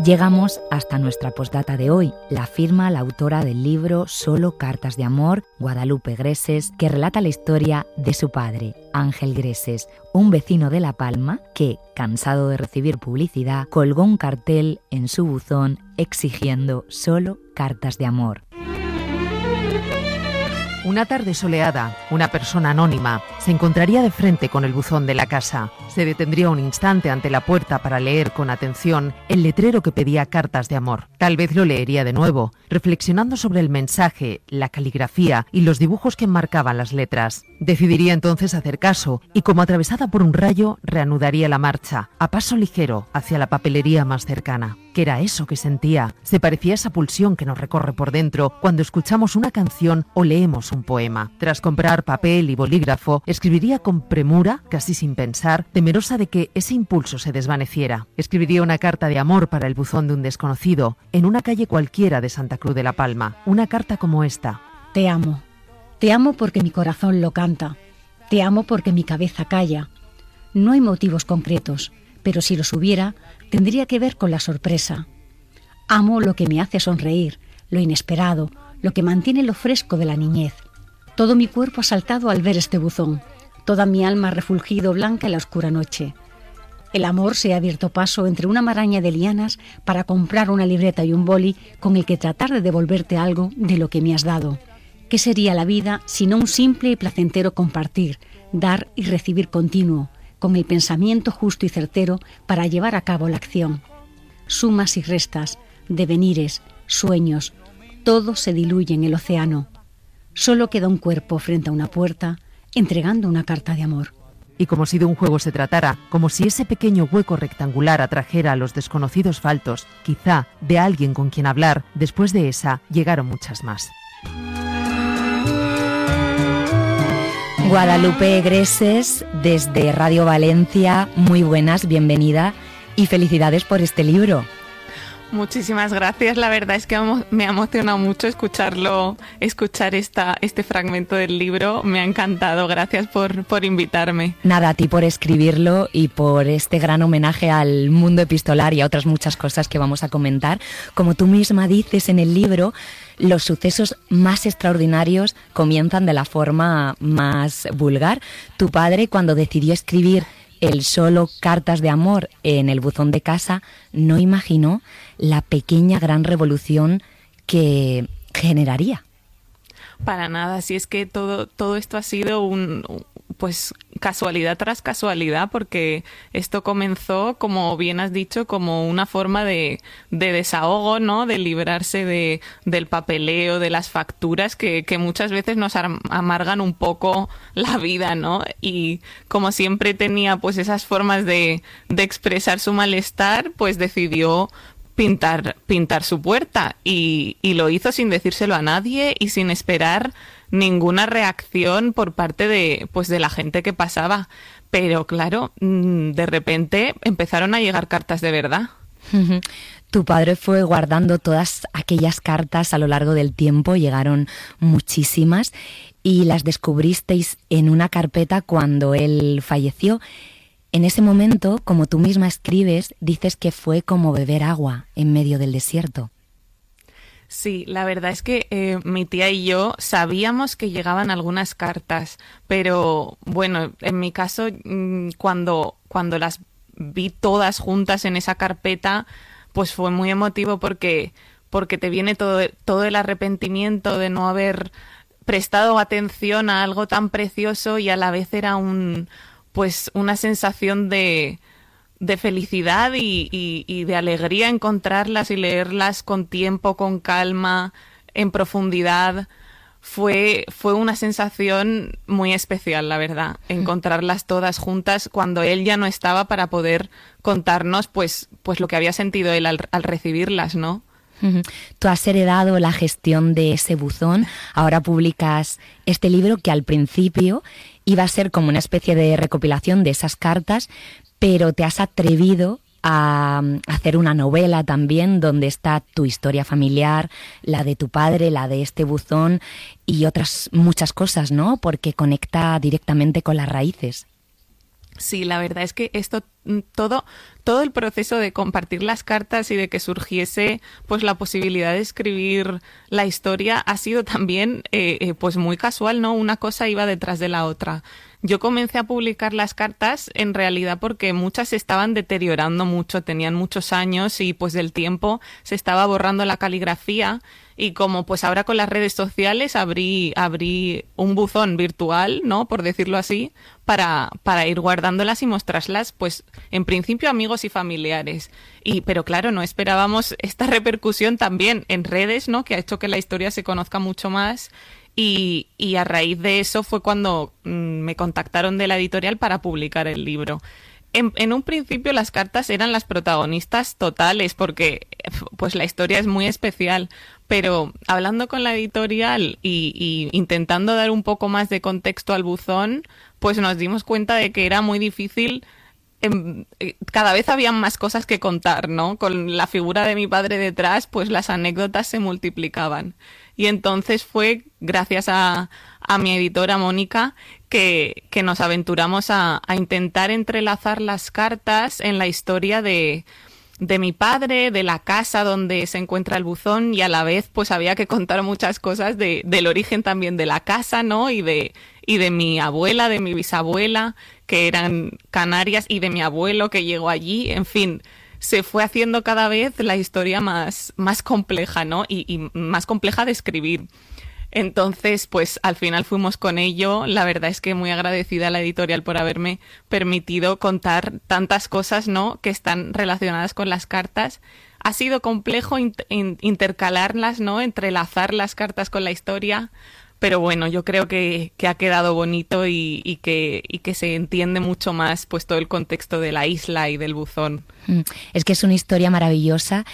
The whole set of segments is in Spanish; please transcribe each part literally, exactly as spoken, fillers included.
Llegamos hasta nuestra postdata de hoy. La firma la autora del libro Solo cartas de amor, Guadalupe Greses, que relata la historia de su padre, Ángel Greses, un vecino de La Palma que, cansado de recibir publicidad, colgó un cartel en su buzón exigiendo solo cartas de amor. Una tarde soleada, una persona anónima se encontraría de frente con el buzón de la casa. Se detendría un instante ante la puerta para leer con atención el letrero que pedía cartas de amor. Tal vez lo leería de nuevo, reflexionando sobre el mensaje, la caligrafía y los dibujos que enmarcaban las letras. Decidiría entonces hacer caso y, como atravesada por un rayo, reanudaría la marcha, a paso ligero, hacia la papelería más cercana. ¿Qué era eso que sentía? Se parecía a esa pulsión que nos recorre por dentro cuando escuchamos una canción o leemos un poema. Tras comprar papel y bolígrafo, escribiría con premura, casi sin pensar, temerosa de que ese impulso se desvaneciera. Escribiría una carta de amor para el buzón de un desconocido, en una calle cualquiera de Santa Cruz de la Palma. Una carta como esta. Te amo. Te amo porque mi corazón lo canta. Te amo porque mi cabeza calla. No hay motivos concretos, pero si los hubiera, tendría que ver con la sorpresa. Amo lo que me hace sonreír, lo inesperado, lo que mantiene lo fresco de la niñez. Todo mi cuerpo ha saltado al ver este buzón, toda mi alma ha refulgido blanca en la oscura noche. El amor se ha abierto paso entre una maraña de lianas para comprar una libreta y un boli con el que tratar de devolverte algo de lo que me has dado. ¿Qué sería la vida sino un simple y placentero compartir, dar y recibir continuo, con el pensamiento justo y certero para llevar a cabo la acción? Sumas y restas, devenires, sueños, todo se diluye en el océano. Solo queda un cuerpo frente a una puerta, entregando una carta de amor. Y como si de un juego se tratara, como si ese pequeño hueco rectangular atrajera a los desconocidos faltos, quizá de alguien con quien hablar, después de esa llegaron muchas más. Guadalupe Greses, desde Radio Valencia, muy buenas, bienvenida y felicidades por este libro. Muchísimas gracias, la verdad es que me ha emocionado mucho escucharlo, escuchar esta, este fragmento del libro, me ha encantado, gracias por, por invitarme. Nada, a ti por escribirlo y por este gran homenaje al mundo epistolar y a otras muchas cosas que vamos a comentar. Como tú misma dices en el libro, los sucesos más extraordinarios comienzan de la forma más vulgar. Tu padre, cuando decidió escribir el solo cartas de amor en el buzón de casa, no imaginó la pequeña gran revolución que generaría. Para nada, si es que todo, todo esto ha sido un, pues casualidad tras casualidad, porque esto comenzó, como bien has dicho, como una forma de, de desahogo, ¿no? De librarse de, del papeleo, de las facturas que, que muchas veces nos amargan un poco la vida, ¿no? Y como siempre tenía pues esas formas de, de expresar su malestar, pues decidió pintar, pintar su puerta y, y lo hizo sin decírselo a nadie y sin esperar ninguna reacción por parte de, pues, de la gente que pasaba. Pero claro, de repente empezaron a llegar cartas de verdad. Tu padre fue guardando todas aquellas cartas a lo largo del tiempo, llegaron muchísimas y las descubristeis en una carpeta cuando él falleció. En ese momento, como tú misma escribes, dices que fue como beber agua en medio del desierto. Sí, la verdad es que eh, mi tía y yo sabíamos que llegaban algunas cartas, pero bueno, en mi caso, cuando, cuando las vi todas juntas en esa carpeta, pues fue muy emotivo porque, porque te viene todo, todo el arrepentimiento de no haber prestado atención a algo tan precioso y a la vez era un... pues una sensación de, de felicidad y, y, y de alegría encontrarlas y leerlas con tiempo, con calma, en profundidad. Fue, fue una sensación muy especial, la verdad, encontrarlas todas juntas cuando él ya no estaba para poder contarnos pues, pues lo que había sentido él al, al recibirlas, ¿no? Tú has heredado la gestión de ese buzón, ahora publicas este libro que al principio iba a ser como una especie de recopilación de esas cartas, pero te has atrevido a hacer una novela también donde está tu historia familiar, la de tu padre, la de este buzón y otras muchas cosas, ¿no? Porque conecta directamente con las raíces. Sí, la verdad es que esto, todo, todo el proceso de compartir las cartas y de que surgiese pues la posibilidad de escribir la historia ha sido también eh, eh, pues muy casual, ¿no? Una cosa iba detrás de la otra. Yo comencé a publicar las cartas en realidad porque muchas se estaban deteriorando mucho, tenían muchos años y pues del tiempo se estaba borrando la caligrafía. Y como pues ahora con las redes sociales abrí, abrí un buzón virtual, ¿no? Por decirlo así, para, para ir guardándolas y mostrarlas, pues en principio a amigos y familiares. Y, pero claro, no esperábamos esta repercusión también en redes, ¿no? Que ha hecho que la historia se conozca mucho más. Y, y a raíz de eso fue cuando mmm, me contactaron de la editorial para publicar el libro. En, en un principio las cartas eran las protagonistas totales porque pues la historia es muy especial, pero hablando con la editorial y, y intentando dar un poco más de contexto al buzón, pues nos dimos cuenta de que era muy difícil. Cada vez habían más cosas que contar, ¿no? Con la figura de mi padre detrás, pues las anécdotas se multiplicaban. Y entonces fue gracias a, a mi editora Mónica que, que nos aventuramos a, a intentar entrelazar las cartas en la historia de, de mi padre, de la casa donde se encuentra el buzón, y a la vez pues había que contar muchas cosas de, del origen también de la casa, ¿no? Y de, y de mi abuela, de mi bisabuela, que eran canarias, y de mi abuelo que llegó allí, en fin. Se fue haciendo cada vez la historia más, más compleja, ¿no? Y, y más compleja de escribir. Entonces, pues al final fuimos con ello. La verdad es que muy agradecida a la editorial por haberme permitido contar tantas cosas, ¿no? Que están relacionadas con las cartas. Ha sido complejo in- in- intercalarlas, ¿no? Entrelazar las cartas con la historia. Pero bueno, yo creo que, que ha quedado bonito y, y, que, y que se entiende mucho más pues todo el contexto de la isla y del buzón. Es que es una historia maravillosa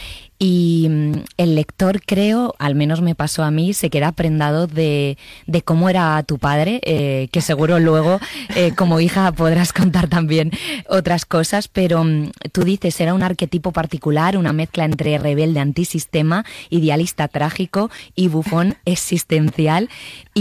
y el lector, creo, al menos me pasó a mí, se queda prendado de, de cómo era tu padre, eh, que seguro luego eh, como hija podrás contar también otras cosas, pero tú dices, era un arquetipo particular, una mezcla entre rebelde antisistema, idealista trágico y bufón existencial.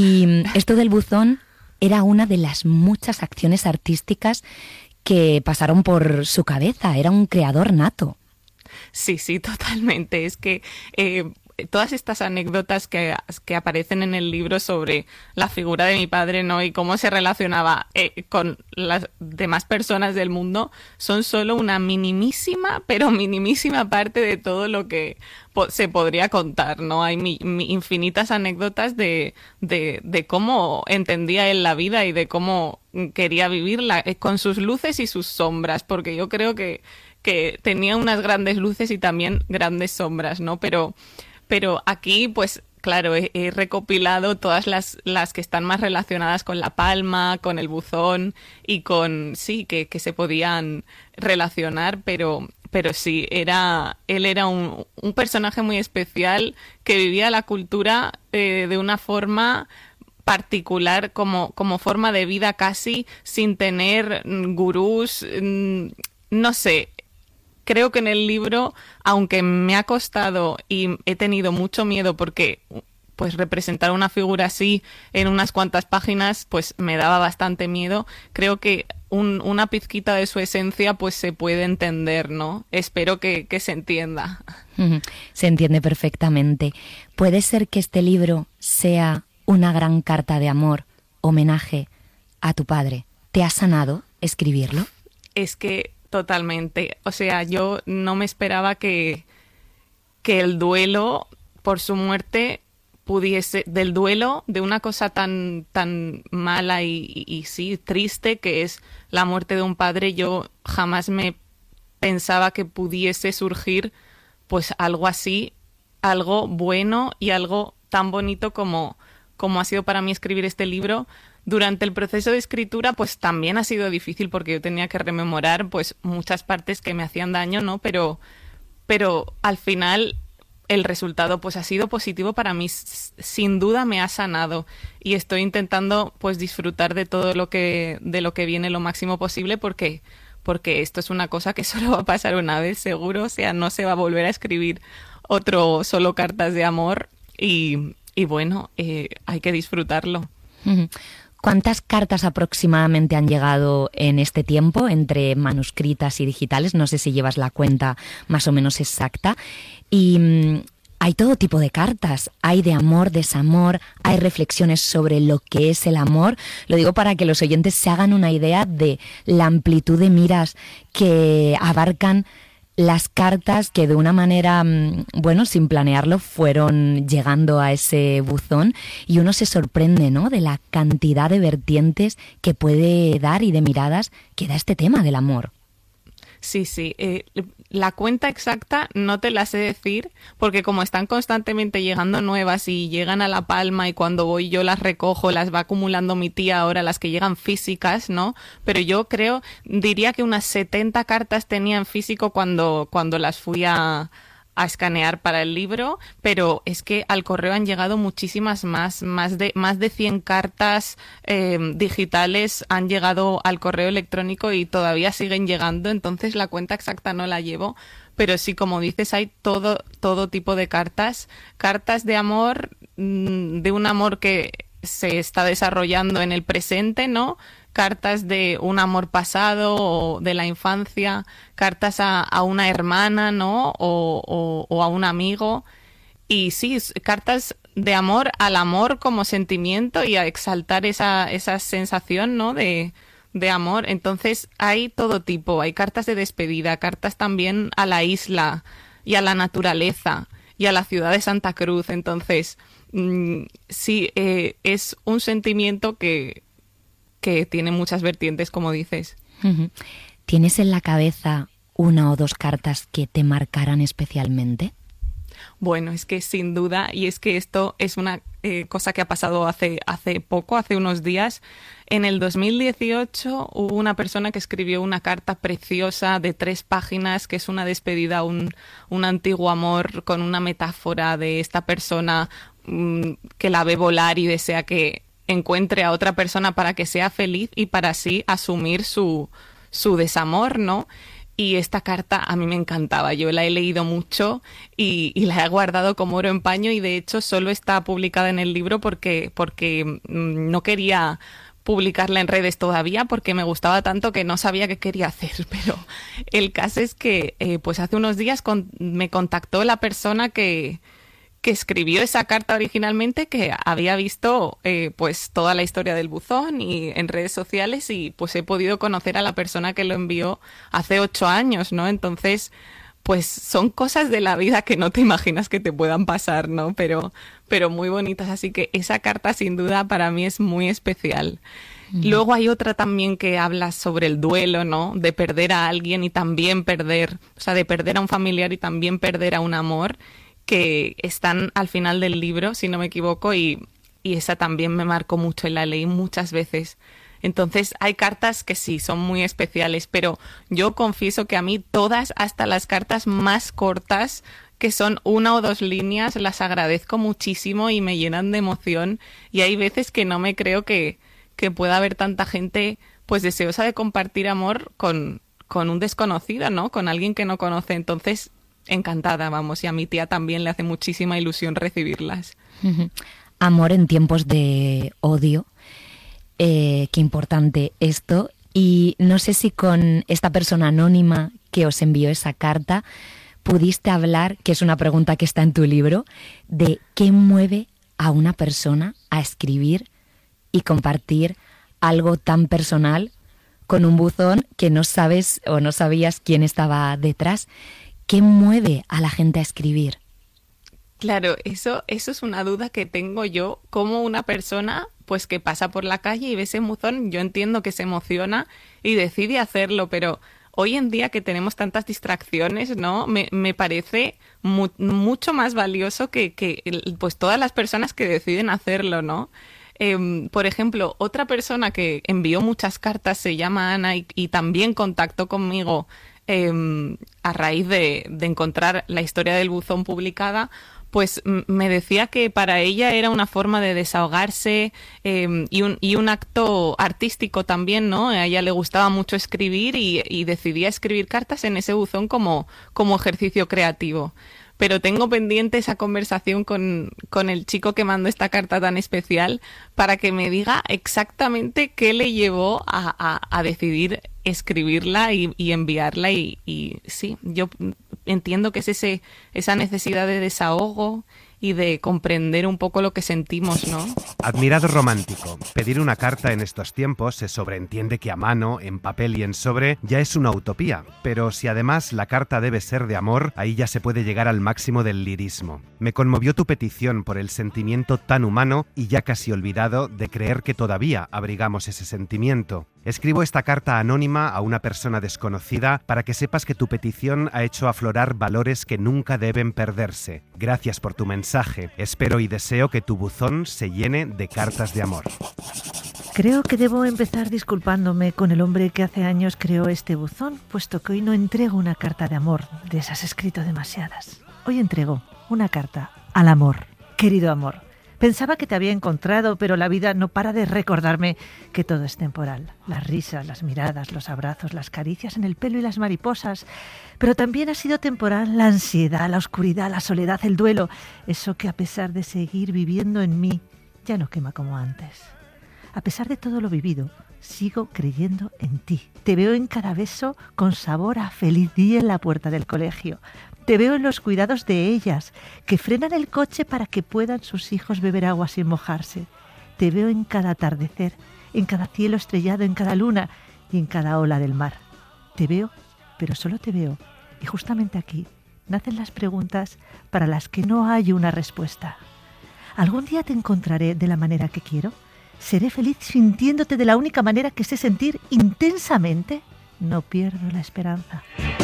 Y esto del buzón era una de las muchas acciones artísticas que pasaron por su cabeza, era un creador nato. Sí, sí, totalmente. Es que eh, todas estas anécdotas que, que aparecen en el libro sobre la figura de mi padre, ¿no? Y cómo se relacionaba eh, con las demás personas del mundo son solo una minimísima, pero minimísima parte de todo lo que po- se podría contar, ¿no? Hay mi, mi infinitas anécdotas de, de, de cómo entendía él la vida y de cómo quería vivirla, eh, con sus luces y sus sombras, porque yo creo que que tenía unas grandes luces y también grandes sombras, ¿no? Pero, pero aquí, pues, claro, he, he recopilado todas las, las que están más relacionadas con la palma, con el buzón y con, sí, que, que se podían relacionar, pero, pero sí, era, él era un, un personaje muy especial que vivía la cultura eh, de una forma particular, como, como forma de vida casi, sin tener gurús, no sé. Creo que en el libro, aunque me ha costado y he tenido mucho miedo porque pues representar una figura así en unas cuantas páginas pues me daba bastante miedo, creo que un, una pizquita de su esencia pues se puede entender, ¿no? Espero que, que se entienda. Se entiende perfectamente. ¿Puede ser que este libro sea una gran carta de amor, homenaje a tu padre? ¿Te ha sanado escribirlo? Es que totalmente. O sea, yo no me esperaba que, que el duelo por su muerte pudiese, del duelo de una cosa tan, tan mala y, y, y sí, triste, que es la muerte de un padre, yo jamás me pensaba que pudiese surgir pues algo así, algo bueno y algo tan bonito como, como ha sido para mí escribir este libro. Durante el proceso de escritura, pues también ha sido difícil porque yo tenía que rememorar pues muchas partes que me hacían daño, ¿no? Pero, pero al final el resultado pues ha sido positivo para mí. Sin duda me ha sanado y estoy intentando pues disfrutar de todo lo que, de lo que viene lo máximo posible porque, porque esto es una cosa que solo va a pasar una vez seguro, o sea, no se va a volver a escribir otro solo cartas de amor y, y bueno, eh, hay que disfrutarlo. ¿Cuántas cartas aproximadamente han llegado en este tiempo entre manuscritas y digitales? No sé si llevas la cuenta más o menos exacta. Y mmm, hay todo tipo de cartas. Hay de amor, desamor, hay reflexiones sobre lo que es el amor. Lo digo para que los oyentes se hagan una idea de la amplitud de miras que abarcan las cartas que de una manera, bueno, sin planearlo, fueron llegando a ese buzón, y uno se sorprende, ¿no?, de la cantidad de vertientes que puede dar y de miradas que da este tema del amor. Sí, sí. Eh, la cuenta exacta no te la sé decir porque como están constantemente llegando nuevas y llegan a La Palma y cuando voy yo las recojo, las va acumulando mi tía ahora, las que llegan físicas, ¿no? Pero yo creo, diría que unas setenta cartas tenía en físico cuando, cuando las fui a... a escanear para el libro, pero es que al correo han llegado muchísimas más, más de más de cien cartas eh, digitales han llegado al correo electrónico y todavía siguen llegando, entonces la cuenta exacta no la llevo, pero sí, como dices, hay todo, todo tipo de cartas, cartas de amor, de un amor que se está desarrollando en el presente, ¿no? Cartas de un amor pasado o de la infancia, cartas a, a una hermana, ¿no? O, o, o a un amigo. Y sí, cartas de amor al amor como sentimiento y a exaltar esa, esa sensación, ¿no? De, de amor. Entonces hay todo tipo. Hay cartas de despedida, cartas también a la isla y a la naturaleza y a la ciudad de Santa Cruz. Entonces, mmm, sí, eh, es un sentimiento que... que tiene muchas vertientes, como dices. ¿Tienes en la cabeza una o dos cartas que te marcaran especialmente? Bueno, es que sin duda, y es que esto es una eh, cosa que ha pasado hace, hace poco, hace unos días. En el dos mil dieciocho hubo una persona que escribió una carta preciosa de tres páginas, que es una despedida a un, un antiguo amor, con una metáfora de esta persona mmm, que la ve volar y desea que encuentre a otra persona para que sea feliz y para así asumir su, su desamor, ¿no? Y esta carta a mí me encantaba, yo la he leído mucho y, y la he guardado como oro en paño y de hecho solo está publicada en el libro porque, porque no quería publicarla en redes todavía porque me gustaba tanto que no sabía qué quería hacer, pero el caso es que eh, pues hace unos días con, me contactó la persona que... que escribió esa carta originalmente, que había visto eh, pues toda la historia del buzón y en redes sociales y pues he podido conocer a la persona que lo envió hace ocho años, ¿no? Entonces, pues son cosas de la vida que no te imaginas que te puedan pasar, ¿no? Pero, pero muy bonitas, así que esa carta sin duda para mí es muy especial. Mm. Luego hay otra también que habla sobre el duelo, ¿no? De perder a alguien y también perder, o sea, de perder a un familiar y también perder a un amor, que están al final del libro, si no me equivoco, y, y esa también me marcó mucho y la leí muchas veces. Entonces hay cartas que sí, son muy especiales, pero yo confieso que a mí todas, hasta las cartas más cortas, que son una o dos líneas, las agradezco muchísimo y me llenan de emoción. Y hay veces que no me creo que, que pueda haber tanta gente pues deseosa de compartir amor con, con un desconocido, ¿no? Con alguien que no conoce. Entonces... encantada, vamos, y a mi tía también le hace muchísima ilusión recibirlas. Amor en tiempos de odio, eh, qué importante esto, y no sé si con esta persona anónima que os envió esa carta pudiste hablar, que es una pregunta que está en tu libro, de qué mueve a una persona a escribir y compartir algo tan personal con un buzón que no sabes o no sabías quién estaba detrás. ¿Qué mueve a la gente a escribir? Claro, eso, eso es una duda que tengo yo, como una persona pues que pasa por la calle y ve ese buzón, yo entiendo que se emociona y decide hacerlo, pero hoy en día que tenemos tantas distracciones, ¿no? Me, me parece mu- mucho más valioso que, que pues todas las personas que deciden hacerlo, ¿no? Eh, por ejemplo, otra persona que envió muchas cartas se llama Ana y, y también contactó conmigo Eh, a raíz de, de encontrar la historia del buzón publicada, pues m- me decía que para ella era una forma de desahogarse eh, y, un, y un acto artístico también, ¿no? A ella le gustaba mucho escribir y, y decidía escribir cartas en ese buzón como, como ejercicio creativo. pero tengo pendiente esa conversación con, con el chico que mandó esta carta tan especial para que me diga exactamente qué le llevó a, a, a decidir escribirla y, y enviarla. Y, y sí, yo entiendo que es ese, esa necesidad de desahogo y de comprender un poco lo que sentimos, ¿no? Admirado romántico. Pedir una carta en estos tiempos se sobreentiende que a mano, en papel y en sobre, ya es una utopía. Pero si además la carta debe ser de amor, ahí ya se puede llegar al máximo del lirismo. Me conmovió tu petición por el sentimiento tan humano y ya casi olvidado de creer que todavía abrigamos ese sentimiento. Escribo esta carta anónima a una persona desconocida para que sepas que tu petición ha hecho aflorar valores que nunca deben perderse. Gracias por tu mensaje. Espero y deseo que tu buzón se llene de cartas de amor. Creo que debo empezar disculpándome con el hombre que hace años creó este buzón, puesto que hoy no entrego una carta de amor, de esas escrito demasiadas. Hoy entrego una carta al amor. Querido amor, pensaba que te había encontrado, pero la vida no para de recordarme que todo es temporal. Las risas, las miradas, los abrazos, las caricias en el pelo y las mariposas. Pero también ha sido temporal la ansiedad, la oscuridad, la soledad, el duelo. Eso que a pesar de seguir viviendo en mí, ya no quema como antes. A pesar de todo lo vivido, sigo creyendo en ti. Te veo en cada beso con sabor a feliz día en la puerta del colegio. Te veo en los cuidados de ellas, que frenan el coche para que puedan sus hijos beber agua sin mojarse. Te veo en cada atardecer, en cada cielo estrellado, en cada luna y en cada ola del mar. Te veo, pero solo te veo. Y justamente aquí nacen las preguntas para las que no hay una respuesta. ¿Algún día te encontraré de la manera que quiero? ¿Seré feliz sintiéndote de la única manera que sé sentir intensamente? No pierdo la esperanza.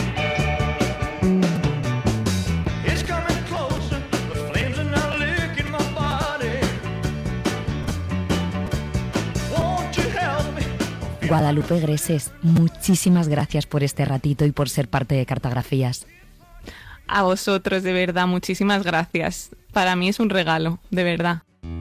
Guadalupe Greses, muchísimas gracias por este ratito y por ser parte de Cartografías. A vosotros, de verdad, muchísimas gracias. Para mí es un regalo, de verdad.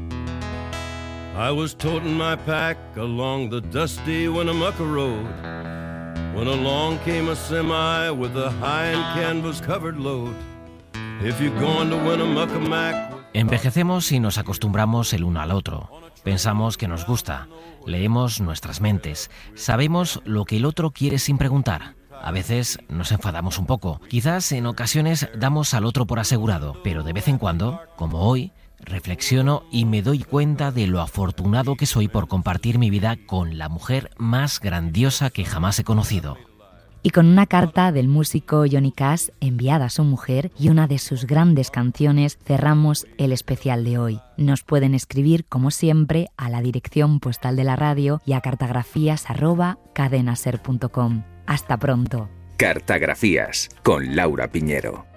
I was toting my pack along the dusty Winnemucca road when along came a semi with a high and canvas covered load. If you're going to Winnemucca Mac. Envejecemos y nos acostumbramos el uno al otro. Pensamos que nos gusta, leemos nuestras mentes, sabemos lo que el otro quiere sin preguntar. A veces nos enfadamos un poco, quizás en ocasiones damos al otro por asegurado, pero de vez en cuando, como hoy, reflexiono y me doy cuenta de lo afortunado que soy por compartir mi vida con la mujer más grandiosa que jamás he conocido. Y con una carta del músico Johnny Cash enviada a su mujer y una de sus grandes canciones cerramos el especial de hoy. Nos pueden escribir, como siempre, a la dirección postal de la radio y a cartografías arroba cadenaser punto com. Hasta pronto. Cartografías con Laura Piñero.